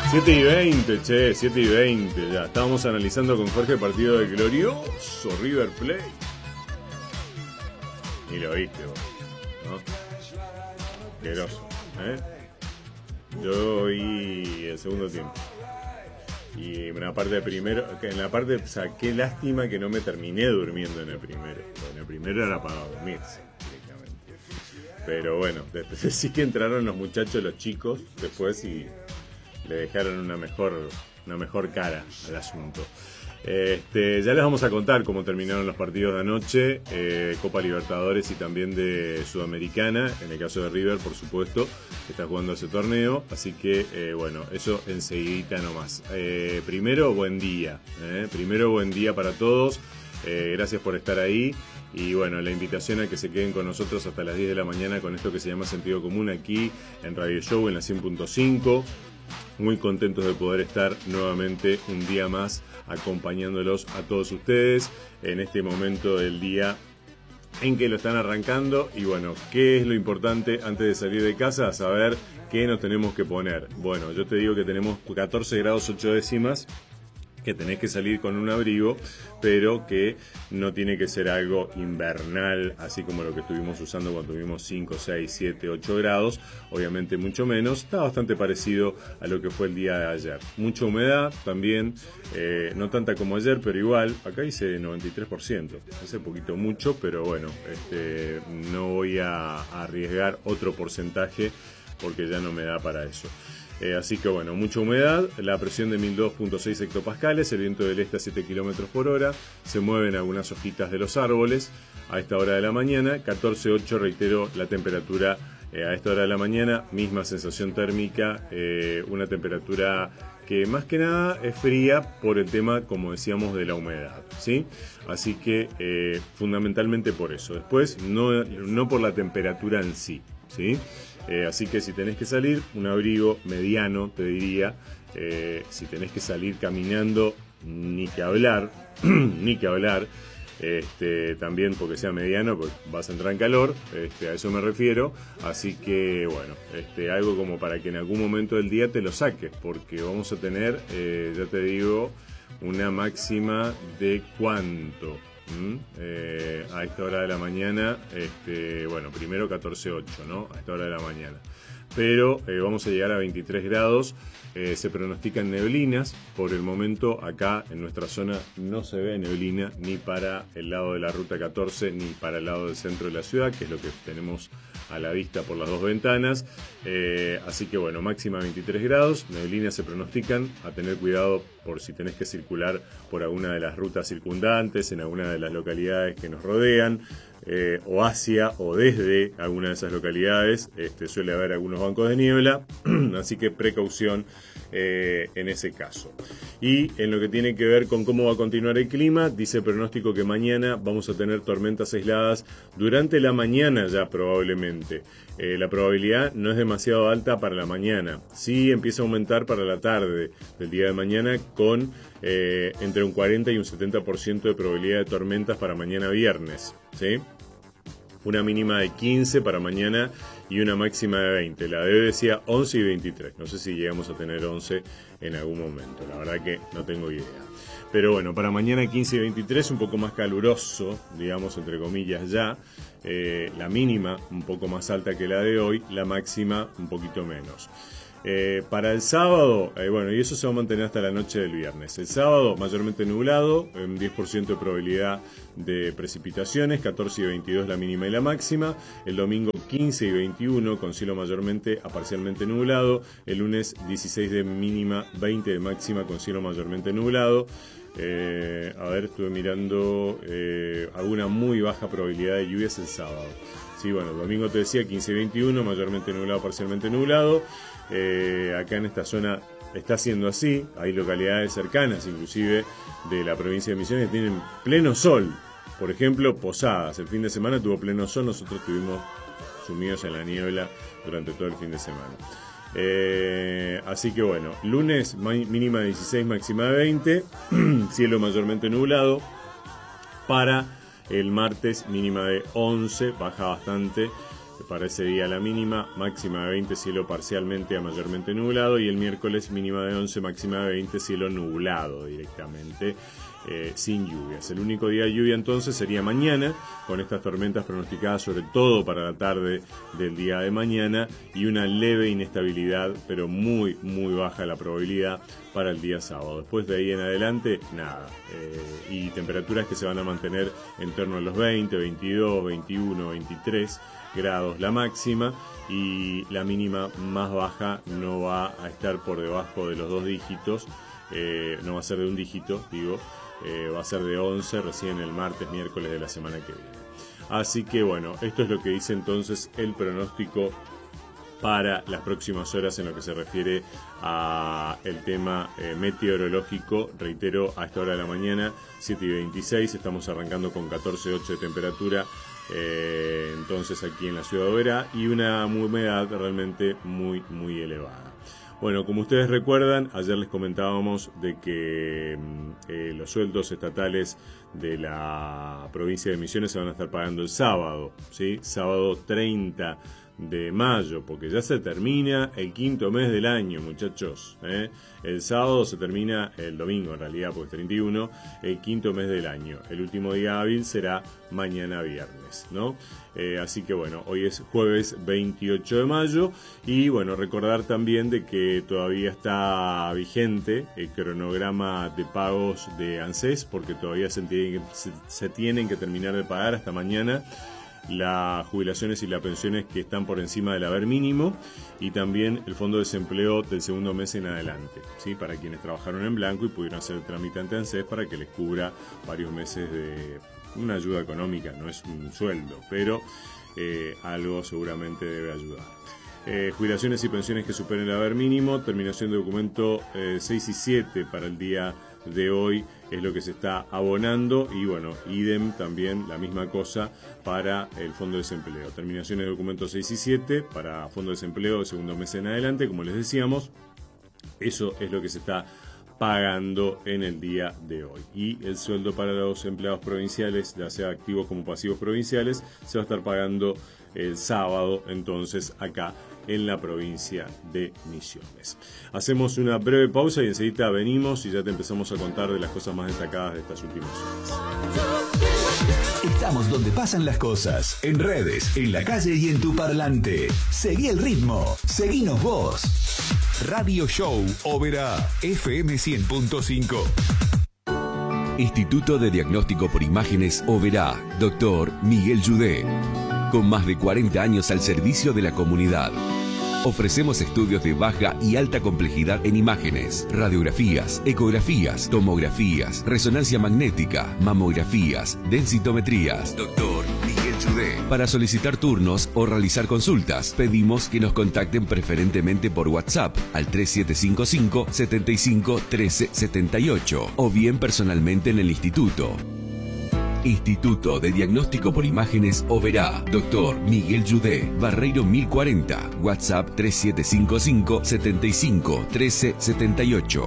7:20, che, 7:20 ya. Estábamos analizando con Jorge el partido del glorioso River Plate. Ni lo viste vos, ¿no? Asqueroso, ¿eh? Yo vi el segundo tiempo. Y en la parte primero, o sea, qué lástima que no me terminé durmiendo en el primero. En el primero era para dormirse directamente. Pero bueno, después sí que entraron los muchachos, los chicos, después y le dejaron una mejor cara al asunto. Ya les vamos a contar cómo terminaron los partidos de anoche, Copa Libertadores y también de Sudamericana, en el caso de River, por supuesto, que está jugando ese torneo, así que, bueno, eso enseguidita nomás. Primero, buen día para todos, gracias por estar ahí. Y bueno, la invitación a que se queden con nosotros hasta las 10 de la mañana con esto que se llama Sentido Común aquí en Radio Show en la 100.5. Muy contentos de poder estar nuevamente un día más acompañándolos a todos ustedes en este momento del día en que lo están arrancando. Y bueno, ¿qué es lo importante antes de salir de casa? Saber qué nos tenemos que poner. Bueno, yo te digo que tenemos 14 grados 8 décimas, que tenés que salir con un abrigo, pero que no tiene que ser algo invernal, así como lo que estuvimos usando cuando tuvimos 5, 6, 7, 8 grados, obviamente mucho menos. Está bastante parecido a lo que fue el día de ayer. Mucha humedad también, no tanta como ayer, pero igual, acá dice 93%, hace poquito mucho, pero bueno, no voy a arriesgar otro porcentaje porque ya no me da para eso. Así que bueno, mucha humedad, la presión de 1002.6 hectopascales, el viento del este a 7 km por hora, se mueven algunas hojitas de los árboles a esta hora de la mañana, 14.8, reitero, la temperatura a esta hora de la mañana, misma sensación térmica, una temperatura que más que nada es fría por el tema, como decíamos, de la humedad, ¿sí? Así que fundamentalmente por eso, después no por la temperatura en sí, ¿sí? Así que si tenés que salir, un abrigo mediano, te diría. Si tenés que salir caminando, ni que hablar, también porque sea mediano, pues vas a entrar en calor, a eso me refiero. Así que bueno, algo como para que en algún momento del día te lo saques, porque vamos a tener, ya te digo, una máxima de ¿cuánto? A esta hora de la mañana, bueno, primero 14.8, ¿no? A esta hora de la mañana. Pero vamos a llegar a 23 grados. Se pronostican neblinas. Por el momento, acá en nuestra zona no se ve neblina ni para el lado de la ruta 14 ni para el lado del centro de la ciudad, que es lo que tenemos a la vista por las dos ventanas. Así que bueno, máxima 23 grados. Neblinas se pronostican. A tener cuidado por si tenés que circular por alguna de las rutas circundantes, en alguna de las localidades que nos rodean, o hacia o desde alguna de esas localidades. Suele haber algunos bancos de niebla, así que precaución en ese caso. Y en lo que tiene que ver con cómo va a continuar el clima, dice el pronóstico que mañana vamos a tener tormentas aisladas durante la mañana ya probablemente. La probabilidad no es demasiado alta para la mañana, sí empieza a aumentar para la tarde del día de mañana con entre un 40 y un 70% de probabilidad de tormentas para mañana viernes, ¿sí? Una mínima de 15 para mañana y una máxima de 20. La de hoy decía 11 y 23. No sé si llegamos a tener 11 en algún momento. La verdad que no tengo idea. Pero bueno, para mañana 15 y 23, un poco más caluroso, digamos, entre comillas ya. La mínima un poco más alta que la de hoy, la máxima un poquito menos. Para el sábado, bueno, y eso se va a mantener hasta la noche del viernes. El sábado mayormente nublado, 10% de probabilidad de precipitaciones, 14 y 22 la mínima y la máxima. El domingo 15 y 21 con cielo mayormente a parcialmente nublado. El lunes 16 de mínima, 20 de máxima con cielo mayormente nublado. A ver, estuve mirando alguna muy baja probabilidad de lluvias el sábado. Sí, bueno, el domingo te decía 15 y 21, mayormente nublado, parcialmente nublado. Acá en esta zona está siendo así. Hay localidades cercanas, inclusive de la provincia de Misiones, que tienen pleno sol. Por ejemplo, Posadas. El fin de semana tuvo pleno sol. Nosotros estuvimos sumidos en la niebla durante todo el fin de semana. Así que bueno, lunes mínima de 16, máxima de 20. Cielo mayormente nublado. Para el martes mínima de 11, baja bastante. para ese día la mínima, máxima de 20, cielo parcialmente a mayormente nublado, y el miércoles mínima de 11, máxima de 20, cielo nublado directamente, sin lluvias. El único día de lluvia entonces sería mañana, con estas tormentas pronosticadas sobre todo para la tarde del día de mañana, y una leve inestabilidad, pero muy baja la probabilidad para el día sábado. Después de ahí en adelante, nada. Y temperaturas que se van a mantener en torno a los 20, 22, 21, 23 grados la máxima, y la mínima más baja no va a estar por debajo de los 2 dígitos, no va a ser de un dígito, digo, va a ser de 11 recién el martes, miércoles de la semana que viene. Así que bueno, esto es lo que dice entonces el pronóstico para las próximas horas en lo que se refiere a el tema meteorológico. Reitero, a esta hora de la mañana, 7:26, estamos arrancando con 14,8 de temperatura, entonces aquí en la ciudad de Oberá, y una humedad realmente muy elevada. Bueno, como ustedes recuerdan, ayer les comentábamos de que los sueldos estatales de la provincia de Misiones se van a estar pagando el sábado, ¿sí? Sábado 30 de mayo, porque ya se termina el 5.º mes del año, muchachos, ¿eh? El sábado se termina, el domingo en realidad, porque es 31, el 5.º mes del año. El último día hábil será mañana viernes, ¿no? Así que bueno, hoy es jueves 28 de mayo, y bueno, recordar también de que todavía está vigente el cronograma de pagos de ANSES, porque todavía se tienen que terminar de pagar hasta mañana las jubilaciones y las pensiones que están por encima del haber mínimo, y también el fondo de desempleo del segundo mes en adelante, ¿sí? Para quienes trabajaron en blanco y pudieron hacer el trámite ante ANSES para que les cubra varios meses de una ayuda económica. No es un sueldo, pero algo seguramente debe ayudar. Jubilaciones y pensiones que superen el haber mínimo, terminación de documento 6 y 7 para el día de hoy es lo que se está abonando, y bueno, idem también la misma cosa para el fondo de desempleo. Terminaciones de documentos 6 y 7 para fondo de desempleo de segundo mes en adelante, como les decíamos, eso es lo que se está pagando en el día de hoy. Y el sueldo para los empleados provinciales, ya sea activos como pasivos provinciales, se va a estar pagando el sábado, entonces, acá en la provincia de Misiones. Hacemos una breve pausa y enseguida venimos y ya te empezamos a contar de las cosas más destacadas de estas últimas horas. Estamos donde pasan las cosas, en redes, en la calle y en tu parlante. Seguí el ritmo, seguinos vos. Radio Show Oberá, FM 100.5. Instituto de Diagnóstico por Imágenes Oberá, Dr. Miguel Yudé. Con más de 40 años al servicio de la comunidad. Ofrecemos estudios de baja y alta complejidad en imágenes, radiografías, ecografías, tomografías, resonancia magnética, mamografías, densitometrías. Doctor Miguel Yudé. Para solicitar turnos o realizar consultas, pedimos que nos contacten preferentemente por WhatsApp al 3755 75 13 78 o bien personalmente en el instituto. Instituto de Diagnóstico por Imágenes Oberá, Dr. Miguel Yudé, Barreiro 1040, WhatsApp 3755 75 13 78.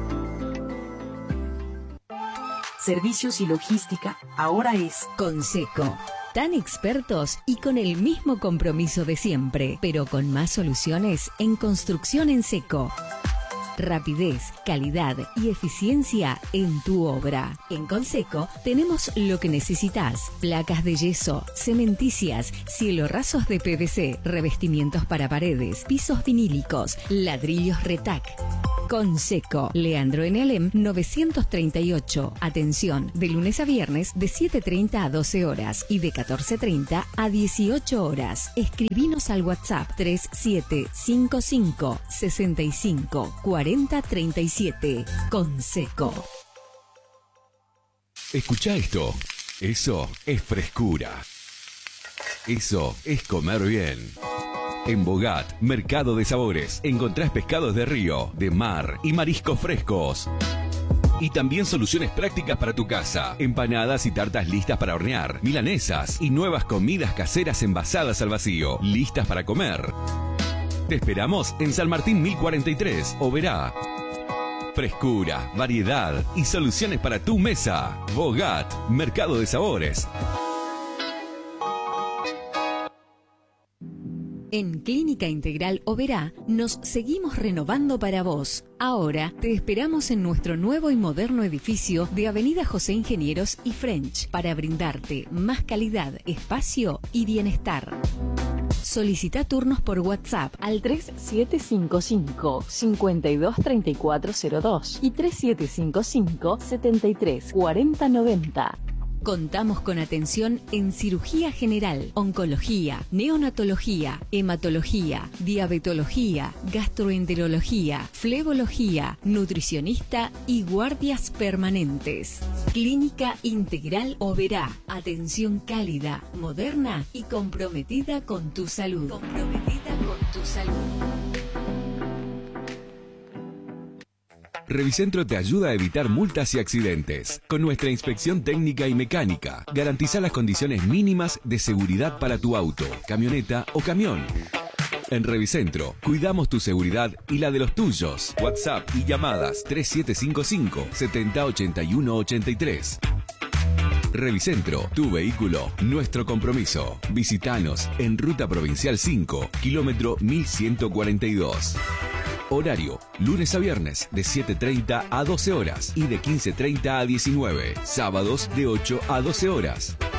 Servicios y logística ahora es Conseco. Tan expertos y con el mismo compromiso de siempre, pero con más soluciones en construcción en seco. Rapidez, calidad y eficiencia en tu obra. En Conseco tenemos lo que necesitas: placas de yeso, cementicias, cielorrasos de PVC, revestimientos para paredes, pisos vinílicos, ladrillos Retac. Conseco, Leandro Enelem 938. Atención, de lunes a viernes de 7:30 a 12 horas y de 14:30 a 18 horas. Escribinos al WhatsApp 3755 65 40 37. Conseco. Escucha esto. Eso es frescura. Eso es comer bien. En Bogat, Mercado de Sabores, encontrás pescados de río, de mar y mariscos frescos. Y también soluciones prácticas para tu casa. Empanadas y tartas listas para hornear, milanesas y nuevas comidas caseras envasadas al vacío, listas para comer. Te esperamos en San Martín 1043, Oberá. Frescura, variedad y soluciones para tu mesa. Bogat, Mercado de Sabores. Clínica Integral Oberá nos seguimos renovando para vos. Ahora te esperamos en nuestro nuevo y moderno edificio de Avenida José Ingenieros y French para brindarte más calidad, espacio y bienestar. Solicita turnos por WhatsApp al 3755-523402 y 3755-734090. Contamos con atención en cirugía general, oncología, neonatología, hematología, diabetología, gastroenterología, flebología, nutricionista y guardias permanentes. Clínica Integral Oberá. Atención cálida, moderna y comprometida con tu salud. Revicentro te ayuda a evitar multas y accidentes. Con nuestra inspección técnica y mecánica, garantiza las condiciones mínimas de seguridad para tu auto, camioneta o camión. En Revicentro, cuidamos tu seguridad y la de los tuyos. WhatsApp y llamadas 3755 7081 83. Revicentro, tu vehículo, nuestro compromiso. Visítanos en Ruta Provincial 5, kilómetro 1142. Horario, lunes a viernes de 7:30 a 12 horas y de 15:30 a 19. Sábados de 8 a 12 horas.